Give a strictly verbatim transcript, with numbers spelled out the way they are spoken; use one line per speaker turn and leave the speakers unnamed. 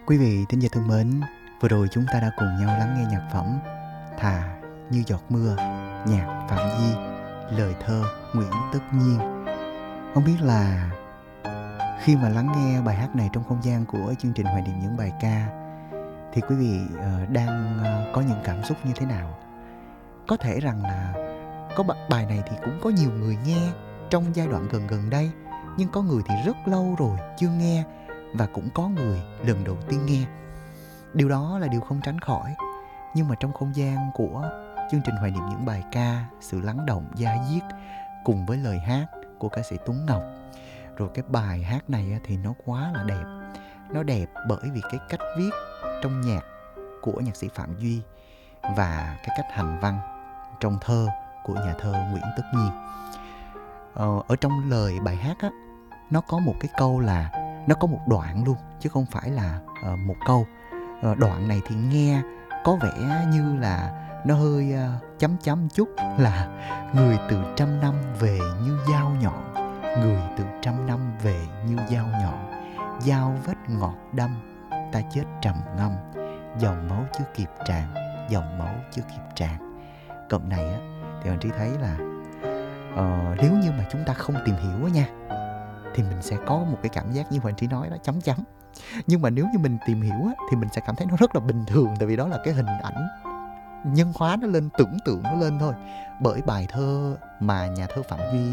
Quý vị thính giả thân mến, vừa rồi chúng ta đã cùng nhau lắng nghe nhạc phẩm Thà Như Giọt Mưa, nhạc Phạm Duy, lời thơ Nguyễn Tất Nhiên. Không biết là khi mà lắng nghe bài hát này trong không gian của chương trình Hoài Niệm Những Bài Ca thì quý vị uh, đang uh, có những cảm xúc như thế nào? Có thể rằng là có bài này thì cũng có nhiều người nghe trong giai đoạn gần gần đây, nhưng có người thì rất lâu rồi chưa nghe, và cũng có người lần đầu tiên nghe. Điều đó là điều không tránh khỏi. Nhưng mà trong không gian của chương trình Hoài Niệm Những Bài Ca, sự lắng động da diết cùng với lời hát của ca sĩ Tuấn Ngọc, rồi cái bài hát này thì nó quá là đẹp. Nó đẹp bởi vì cái cách viết trong nhạc của nhạc sĩ Phạm Duy và cái cách hành văn trong thơ của nhà thơ Nguyễn Tất Nhiên. Ờ, ở trong lời bài hát á, nó có một cái câu là, nó có một đoạn luôn chứ không phải là uh, một câu. Uh, đoạn này thì nghe có vẻ như là nó hơi uh, chấm chấm chút là: người từ trăm năm về như dao nhọn, người từ trăm năm về như dao nhọn, dao vết ngọt đâm, ta chết trầm ngâm, dòng máu chưa kịp tràn, dòng máu chưa kịp tràn. Cận này á thì anh Trí thấy là uh, nếu như mà chúng ta không tìm hiểu á nha, thì mình sẽ có một cái cảm giác như Hoàng Trí nói đó, chấm chấm. Nhưng mà nếu như mình tìm hiểu á, thì mình sẽ cảm thấy nó rất là bình thường, tại vì đó là cái hình ảnh nhân hóa nó lên, tưởng tượng nó lên thôi. Bởi bài thơ mà nhà thơ Phạm Duy